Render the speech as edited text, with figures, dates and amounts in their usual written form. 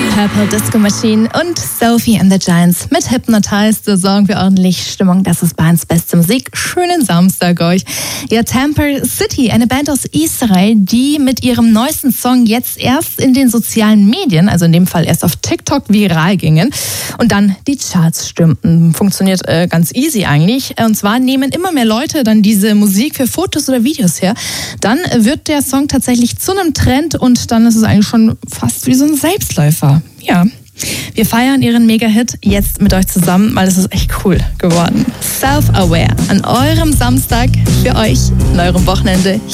Purple Disco Machine und Sophie and the Giants mit Hypnotized. So sorgen wir ordentlich Stimmung. Das ist Bahns beste Musik. Schönen Samstag euch. Ja, Temple City, eine Band aus Israel, die mit ihrem neuesten Song jetzt erst in den sozialen Medien, also in dem Fall erst auf TikTok, viral gingen und dann die Charts stürmten. Funktioniert ganz easy eigentlich. Und zwar nehmen immer mehr Leute dann diese Musik für Fotos oder Videos her. Dann wird der Song tatsächlich zu einem Trend und dann ist es eigentlich schon fast wie so ein Selbstläufer. Ja, wir feiern ihren Mega-Hit jetzt mit euch zusammen, weil es ist echt cool geworden. Self-Aware an eurem Samstag für euch in eurem Wochenende.